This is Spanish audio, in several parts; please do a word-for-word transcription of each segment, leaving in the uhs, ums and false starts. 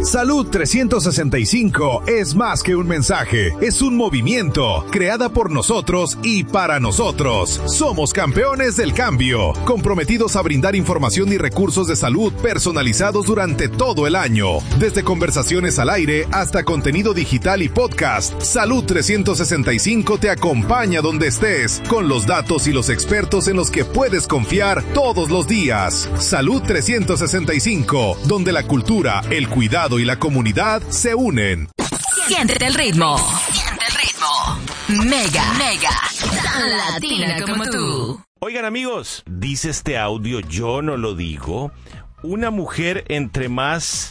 Salud trescientos sesenta y cinco es más que un mensaje, es un movimiento, creada por nosotros y para nosotros. Somos campeones del cambio, comprometidos a brindar información y recursos de salud personalizados durante todo el año. Desde conversaciones al aire hasta contenido digital y podcast, Salud trescientos sesenta y cinco te acompaña donde estés, con los datos y los expertos en los que puedes confiar todos los días. Salud trescientos sesenta y cinco, donde la cultura, el cuidado y la comunidad se unen. Siente el ritmo. Siente el ritmo. Mega, mega. Tan latina como tú. Oigan, amigos, dice este audio, yo no lo digo. Una mujer entre más...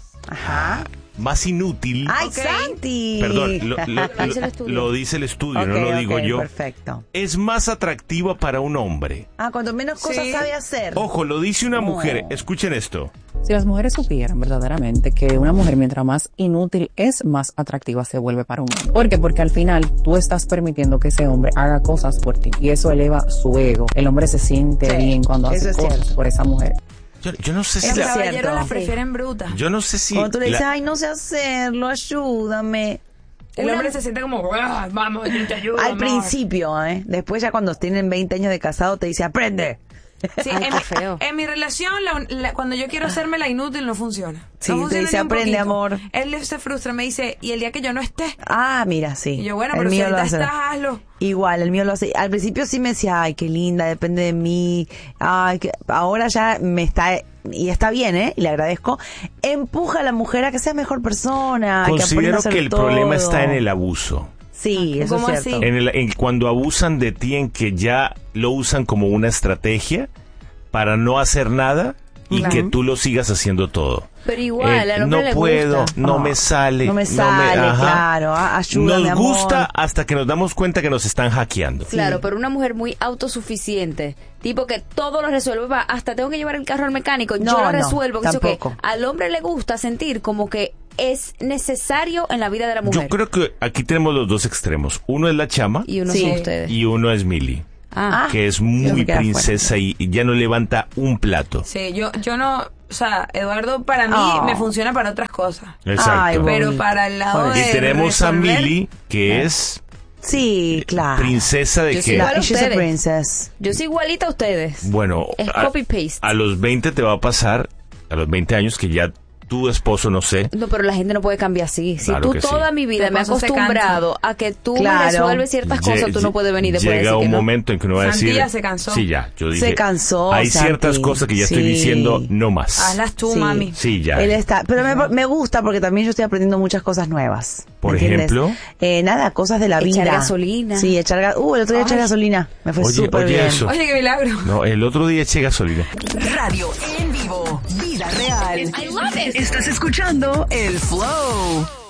Ajá. Más inútil. ¡Ay, okay. Santi! Perdón, lo, lo, lo, lo dice el estudio, okay, no lo digo okay, yo. Perfecto. Es más atractiva para un hombre. Ah, cuanto menos cosas sí. sabe hacer. Ojo, lo dice una no. mujer. Escuchen esto. Si las mujeres supieran verdaderamente que una mujer mientras más inútil es, más atractiva se vuelve para un hombre. ¿Por qué? Porque al final tú estás permitiendo que ese hombre haga cosas por ti y eso eleva su ego. El hombre se siente sí, bien cuando hace es cosas cierto. por esa mujer. Yo, yo no sé si... Los la... caballeros las prefieren brutas. Yo no sé si... Cuando tú le dices, la... ay, no sé hacerlo, ayúdame. El Una... hombre se siente como, vamos, yo te ayudo. Al amor. principio, ¿eh? Después ya cuando tienen veinte años de casado te dice, aprende. Sí, ay, en, mi, feo. en mi relación, la, la, cuando yo quiero hacerme la inútil, no funciona. Sí, no funciona te dice, aprende, amor. Él se frustra, me dice, y el día que yo no esté. Ah, mira, sí. Y yo, bueno, el pero mío si lo ahorita hace. estás, hazlo. Igual, el mío lo hace. Al principio sí me decía, ay, qué linda, depende de mí. Ay, que... ahora ya me está... Y está bien, ¿eh? Y le agradezco. Empuja a la mujer a que sea mejor persona. Considero que, que el todo. problema está en el abuso. Sí, eso es cierto. En el, en, cuando abusan de ti, en que ya lo usan como una estrategia para no hacer nada y claro. que tú lo sigas haciendo todo. Pero igual, eh, al hombre no le puedo, gusta. no me sale. No me sale, no me, claro. Ayúdame, Nos gusta amor. hasta que nos damos cuenta que nos están hackeando. Claro, sí. pero una mujer muy autosuficiente, tipo que todo lo resuelve, va, hasta tengo que llevar el carro al mecánico, no, yo lo resuelvo. No, que tampoco. Al hombre le gusta sentir como que es necesario en la vida de la mujer. Yo creo que aquí tenemos los dos extremos. Uno es la chama y uno sí. son ustedes. Y uno es Milly. Ah, que es muy princesa y, y ya no levanta un plato. Sí, yo, yo no, o sea, Eduardo para mí oh. me funciona para otras cosas. Exacto. Ay, pero para el lado bueno. de Y tenemos resolver, a Milly, que es... Sí, claro. Princesa de yo que... Soy igual a ustedes. Princess. Yo soy igualita a ustedes. Bueno, es a, copy paste. A los veinte te va a pasar, a los veinte años que ya tu esposo, no sé. No, pero la gente no puede cambiar así. Si claro tú toda sí. mi vida me he acostumbrado a que tú claro. me resuelves ciertas Lle- cosas, tú no puedes venir después Llega de decir un que momento no. en que uno va a decir... Santilla se cansó. Sí, ya, yo dije... Se cansó, hay Santi. ciertas cosas que ya sí. estoy diciendo no más. Hazlas tú, sí. mami. Sí, ya. Él está, pero me, me gusta porque también yo estoy aprendiendo muchas cosas nuevas. Por ¿entiendes? ejemplo... Eh, nada, cosas de la echar vida. Echar gasolina. Sí, echar gasolina. Uh, el otro día eché gasolina. Me fue súper bien. Eso. Oye, qué milagro. No, el otro día eché gasolina. Radio en vivo. Vida real. I love it. Estás escuchando El Flow.